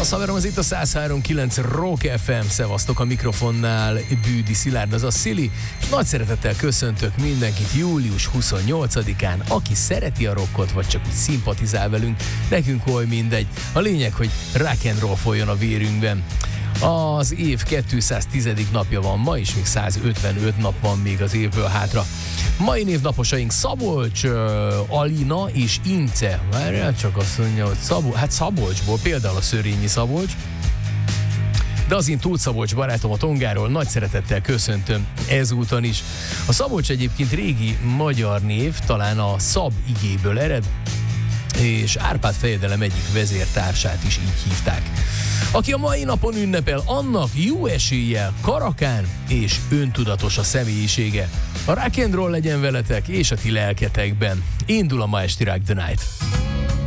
Szevasz haverom, ez itt a 103.9 Rock FM, szevasztok a mikrofonnál, Bűdi Szilárd, az a Szili, és nagy szeretettel köszöntök mindenkit július 28-án, aki szereti a rockot, vagy csak úgy szimpatizál velünk, nekünk oly mindegy. A lényeg, hogy rock and roll folyjon a vérünkben. Az év 210. napja van ma, és még 155 nap van még az évből hátra. Mai névnaposaink Szabolcs, Alina és Ince. Várjál, csak azt mondja, hogy Szabolcsból, például a Szörényi Szabolcs. De az én Tóth Szabolcs barátom a Tongáról, nagy szeretettel köszöntöm ezúton is. A Szabolcs egyébként régi magyar név, talán a Szab igéből ered, és Árpád fejedelem egyik vezértársát is így hívták. Aki a mai napon ünnepel, annak jó eséllyel karakán és öntudatos a személyisége. A rock and roll legyen veletek és a ti lelketekben. Indul a ma esti Rock the Night.